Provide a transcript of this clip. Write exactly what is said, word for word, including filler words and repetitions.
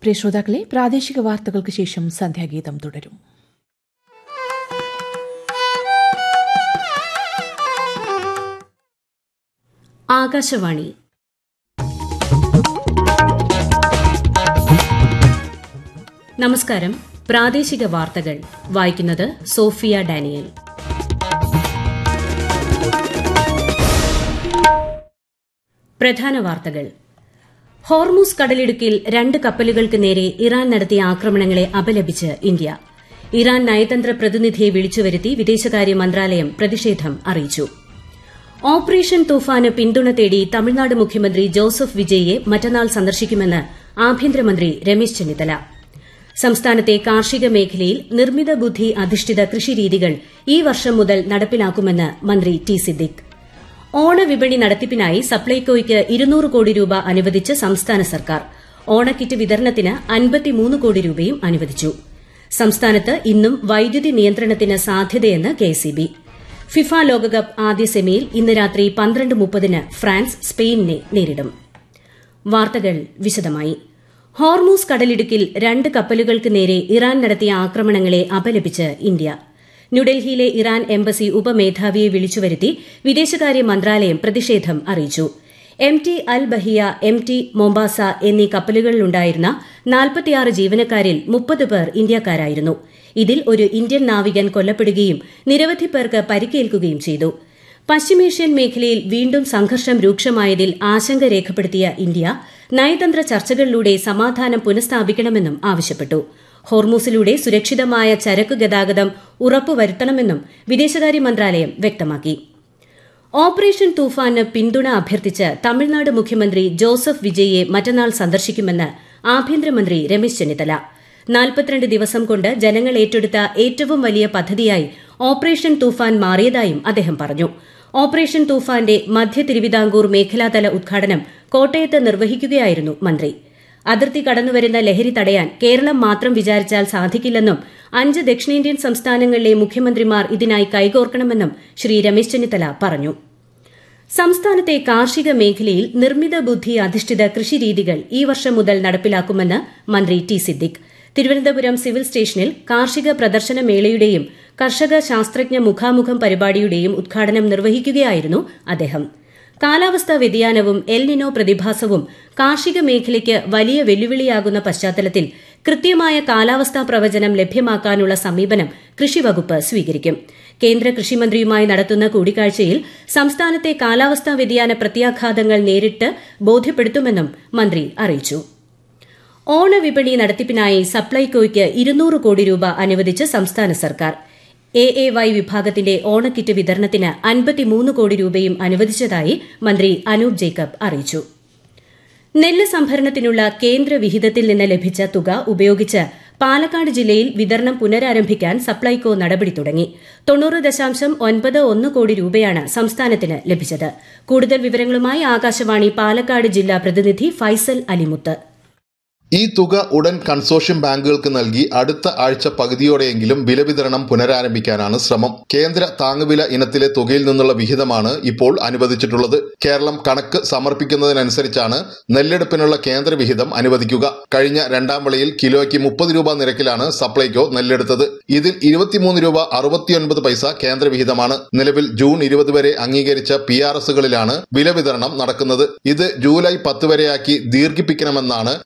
പ്രിയ ശ്രോതാക്കളെ, പ്രാദേശിക വാർത്തകൾക്ക് ശേഷം സന്ധ്യാഗീതം തുടരും. ആകാശവാണി. നമസ്കാരം. പ്രാദേശിക വാർത്തകൾ വായിക്കുന്നത് സോഫിയ ഡാനിയൽ. പ്രധാന വാർത്തകൾ. ഹോർമൂസ് കടലിടുക്കിൽ രണ്ട് കപ്പലുകൾക്ക് നേരെ ഇറാൻ നടത്തിയ ആക്രമണങ്ങളെ അപലപിച്ച് ഇന്ത്യ. ഇറാൻ നയതന്ത്ര പ്രതിനിധിയെ വിളിച്ചുവരുത്തി വിദേശകാര്യ മന്ത്രാലയം പ്രതിഷേധം അറിയിച്ചു. ഓപ്പറേഷൻ തൂഫാന് പിന്തുണ തേടി തമിഴ്നാട് മുഖ്യമന്ത്രി ജോസഫ് വിജയിയെ മറ്റന്നാൾ സന്ദർശിക്കുമെന്ന് ആഭ്യന്തരമന്ത്രി രമേശ് ചെന്നിത്തല. സംസ്ഥാനത്തെ കാർഷിക മേഖലയിൽ നിർമ്മിത ബുദ്ധി അധിഷ്ഠിത കൃഷിരീതികൾ ഈ വർഷം മുതൽ നടപ്പിലാക്കുമെന്ന് മന്ത്രി ടി സിദ്ദിഖ്. ഓണവിപണി നടത്തിപ്പിനായി സപ്ലൈകോയ്ക്ക് ഇരുന്നൂറ് കോടി രൂപ അനുവദിച്ച് സംസ്ഥാന സർക്കാർ. ഓണക്കിറ്റ് വിതരണത്തിന് അൻപത്തിമൂന്ന് കോടി രൂപയും അനുവദിച്ചു. സംസ്ഥാനത്ത് ഇന്നും വൈദ്യുതി നിയന്ത്രണത്തിന് സാധ്യതയെന്ന് കെഎസ്ഇബി. ഫിഫ ലോകകപ്പ് ആദ്യ സെമിയിൽ ഇന്ന് രാത്രി പന്ത്രണ്ട് മുപ്പതിന് ഫ്രാൻസ് സ്പെയിനിനെ നേരിടും. വാർത്തകൾ വിശദമായി. ഹോർമൂസ് കടലിടുക്കിൽ രണ്ട് കപ്പലുകൾക്ക് നേരെ ഇറാൻ നടത്തിയ ആക്രമണങ്ങളെ അപലപിച്ച് ഇന്ത്യ. ന്യൂഡൽഹിയിലെ ഇറാൻ എംബസി ഉപമേധാവിയെ വിളിച്ചുവരുത്തി വിദേശകാര്യ മന്ത്രാലയം പ്രതിഷേധം അറിയിച്ചു. എം ടി അൽ ബഹിയ, എം ടി മൊംബാസ എന്നീ കപ്പലുകളിലുണ്ടായിരുന്ന നാൽപ്പത്തിയാറ് ജീവനക്കാരിൽ മുപ്പത് പേർ ഇന്ത്യക്കാരായിരുന്നു. ഇതിൽ ഒരു ഇന്ത്യൻ നാവികൻ കൊല്ലപ്പെടുകയും നിരവധി പേർക്ക് പരിക്കേൽക്കുകയും ചെയ്തു. പശ്ചിമേഷ്യൻ മേഖലയിൽ വീണ്ടും സംഘർഷം രൂക്ഷമായതിൽ ആശങ്ക രേഖപ്പെടുത്തിയ ഇന്ത്യ നയതന്ത്ര ചർച്ചകളിലൂടെ സമാധാനം പുനഃസ്ഥാപിക്കണമെന്നും ആവശ്യപ്പെട്ടു. ഹോർമൂസിലൂടെ സുരക്ഷിതമായ ചരക്കു ഗതാഗതം ഉറപ്പുവരുത്തണമെന്നും വിദേശകാര്യ മന്ത്രാലയം വ്യക്തമാക്കി. ഓപ്പറേഷൻ തൂഫാന് പിന്തുണ അഭ്യർത്ഥിച്ച് തമിഴ്നാട് മുഖ്യമന്ത്രി ജോസഫ് വിജയിയെ മറ്റന്നാൾ സന്ദർശിക്കുമെന്ന് ആഭ്യന്തരമന്ത്രി രമേശ് ചെന്നിത്തല. നാൽപ്പത്തിരണ്ട് ദിവസം കൊണ്ട് ജനങ്ങൾ ഏറ്റെടുത്ത ഏറ്റവും വലിയ പദ്ധതിയായി ഓപ്പറേഷൻ തൂഫാൻ മാറിയതായും അദ്ദേഹം പറഞ്ഞു. ഓപ്പറേഷൻ തൂഫാന്റെ മധ്യ തിരുവിതാംകൂർ മേഖലാതല ഉദ്ഘാടനം കോട്ടയത്ത് നിർവഹിക്കുകയായിരുന്നു മന്ത്രി. അതിർത്തി കടന്നുവരുന്ന ലഹരി തടയാൻ കേരളം മാത്രം വിചാരിച്ചാൽ സാധിക്കില്ലെന്നും അഞ്ച് ദക്ഷിണേന്ത്യൻ സംസ്ഥാനങ്ങളിലെ മുഖ്യമന്ത്രിമാർ ഇതിനായി കൈകോർക്കണമെന്നും ശ്രീ രമേശ് ചെന്നിത്തല പറഞ്ഞു. സംസ്ഥാനത്തെ കാർഷിക മേഖലയിൽ നിർമ്മിത ബുദ്ധി അധിഷ്ഠിത കൃഷിരീതികൾ ഈ വർഷം മുതൽ നടപ്പിലാക്കുമെന്ന് മന്ത്രി ടി സിദ്ദിഖ്. തിരുവനന്തപുരം സിവിൽ സ്റ്റേഷനിൽ കാർഷിക പ്രദർശന മേളയുടെയും കർഷക ശാസ്ത്രജ്ഞ മുഖാമുഖം പരിപാടിയുടെയും ഉദ്ഘാടനം നിർവഹിക്കുകയായിരുന്നു അദ്ദേഹം. കാലാവസ്ഥാ വ്യതിയാനവും എൽ നിനോ പ്രതിഭാസവും കാർഷിക മേഖലയ്ക്ക് വലിയ വെല്ലുവിളിയാകുന്ന പശ്ചാത്തലത്തിൽ കൃത്യമായ കാലാവസ്ഥാ പ്രവചനം ലഭ്യമാക്കാനുള്ള സമീപനം കൃഷിവകുപ്പ് സ്വീകരിക്കും. കേന്ദ്ര കൃഷിമന്ത്രിയുമായി നടത്തുന്ന കൂടിക്കാഴ്ചയിൽ സംസ്ഥാനത്തെ കാലാവസ്ഥാ വ്യതിയാന പ്രത്യാഘാതങ്ങൾ നേരിട്ട് ബോധ്യപ്പെടുത്തുമെന്നും മന്ത്രി അറിയിച്ചു. ഓണവിപണി നടത്തിപ്പിനായി സപ്ലൈകോയ്ക്ക് ഇരുന്നൂറ് കോടി രൂപ അനുവദിച്ച് സംസ്ഥാന സർക്കാർ. എ എ വൈ വിഭാഗത്തിന്റെ ഓണക്കിറ്റ് വിതരണത്തിന് അൻപത്തിമൂന്ന് കോടി രൂപയും അനുവദിച്ചതായി മന്ത്രി അനൂപ് ജേക്കബ് അറിയിച്ചു. നെല്ല് സംഭരണത്തിനുള്ള കേന്ദ്ര വിഹിതത്തിൽ നിന്ന് ലഭിച്ച തുക ഉപയോഗിച്ച് പാലക്കാട് ജില്ലയിൽ വിതരണം പുനരാരംഭിക്കാൻ സപ്ലൈകോ നടപടി തുടങ്ങി. തൊണ്ണൂറ് ദശാംശം ഒൻപത് ഒന്ന് കോടി രൂപയാണ് സംസ്ഥാനത്തിന് ലഭിച്ചത്. കൂടുതൽ വിവരങ്ങളുമായി ആകാശവാണി പാലക്കാട് ജില്ലാ പ്രതിനിധി ഫൈസൽ അലിമുത്ത്. ഈ തുക ഉടൻ കൺസോർഷ്യം ബാങ്കുകൾക്ക് നൽകി അടുത്ത ആഴ്ച പകുതിയോടെയെങ്കിലും വില വിതരണം പുനരാരംഭിക്കാനാണ് ശ്രമം. കേന്ദ്ര താങ്ങുവില ഇനത്തിലെ തുകയിൽ നിന്നുള്ള വിഹിതമാണ് ഇപ്പോൾ അനുവദിച്ചിട്ടുള്ളത്. കേരളം കണക്ക് സമർപ്പിക്കുന്നതിനനുസരിച്ചാണ് നെല്ലെടുപ്പിനുള്ള കേന്ദ്ര വിഹിതം അനുവദിക്കുക. കഴിഞ്ഞ രണ്ടാം വിളയിൽ കിലോയ്ക്ക് മുപ്പത് രൂപ നിരക്കിലാണ് സപ്ലൈകോ നെല്ലെടുത്തത്. ഇതിൽ ഇരുപത്തിമൂന്ന് രൂപ അറുപത്തിയൊൻപത് പൈസ കേന്ദ്ര വിഹിതമാണ്. നിലവിൽ ജൂൺ ഇരുപത് വരെ അംഗീകരിച്ച പി ആർ എസുകളിലാണ് വില വിതരണം നടക്കുന്നത്. ഇത് ജൂലൈ പത്ത് വരെയാക്കി ദീർഘിപ്പിക്കണമെന്നാണ്